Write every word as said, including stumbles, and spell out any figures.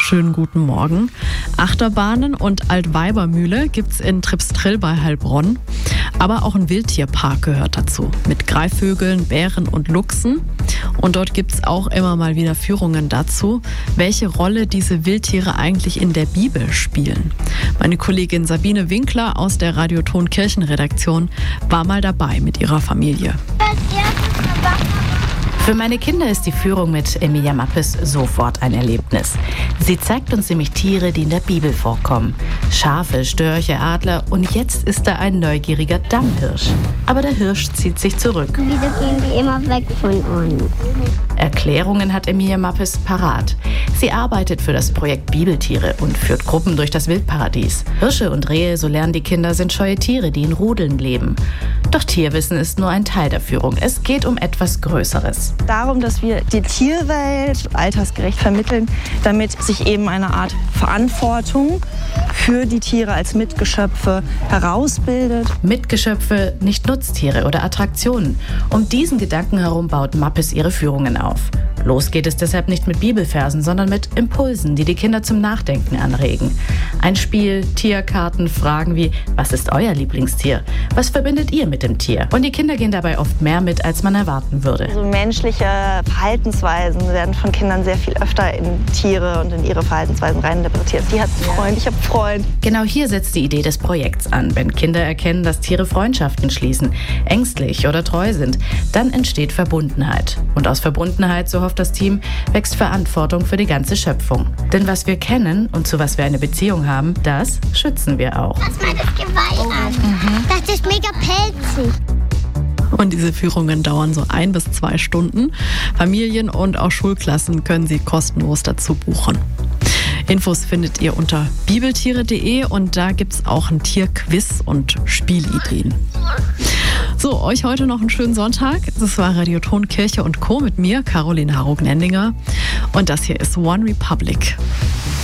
schönen guten Morgen. Achterbahnen und Altweibermühle gibt's in Tripstrill bei Heilbronn. Aber auch ein Wildtierpark gehört dazu. Mit Greifvögeln, Bären und Luchsen. Und dort gibt's auch immer mal wieder Führungen dazu, welche Rolle diese Wildtiere eigentlich in der Bibel spielen. Meine Kollegin Sabine Winkler aus der Radioton Kirchenredaktion war mal dabei mit ihrer Familie. Für meine Kinder ist die Führung mit Emilia Mappes sofort ein Erlebnis. Sie zeigt uns nämlich Tiere, die in der Bibel vorkommen. Schafe, Störche, Adler und jetzt ist da ein neugieriger Dammhirsch. Aber der Hirsch zieht sich zurück. Wieso gehen die immer weg von uns? Erklärungen hat Emilia Mappes parat. Sie arbeitet für das Projekt Bibeltiere und führt Gruppen durch das Wildparadies. Hirsche und Rehe, so lernen die Kinder, sind scheue Tiere, die in Rudeln leben. Doch Tierwissen ist nur ein Teil der Führung. Es geht um etwas Größeres. Darum, dass wir die Tierwelt altersgerecht vermitteln, damit sich eben eine Art Verantwortung für die Tiere als Mitgeschöpfe herausbildet. Mitgeschöpfe, nicht Nutztiere oder Attraktionen. Um diesen Gedanken herum baut Mappes ihre Führungen auf. Los geht es deshalb nicht mit Bibelversen, sondern mit Impulsen, die die Kinder zum Nachdenken anregen. Ein Spiel, Tierkarten, Fragen wie: Was ist euer Lieblingstier? Was verbindet ihr mit dem Tier? Und die Kinder gehen dabei oft mehr mit, als man erwarten würde. Also menschliche Verhaltensweisen werden von Kindern sehr viel öfter in Tiere und in ihre Verhaltensweisen reininterpretiert. Die hat einen Freund, ich habe einen Freund. Genau hier setzt die Idee des Projekts an. Wenn Kinder erkennen, dass Tiere Freundschaften schließen, ängstlich oder treu sind, dann entsteht Verbundenheit. Und aus Verbundenheit, so hofft das Team, wächst Verantwortung für die ganze Schöpfung. Denn was wir kennen und zu was wir eine Beziehung haben, das schützen wir auch. Lass mal das Geweih an. Mhm. Das ist mega pelzig. Und diese Führungen dauern so ein bis zwei Stunden. Familien und auch Schulklassen können sie kostenlos dazu buchen. Infos findet ihr unter bibeltiere punkt de und da gibt's auch ein Tierquiz und Spielideen. So, euch heute noch einen schönen Sonntag. Das war Radioton Kirche und Co. mit mir, Caroline Harro-Gnendinger. Und das hier ist One Republic.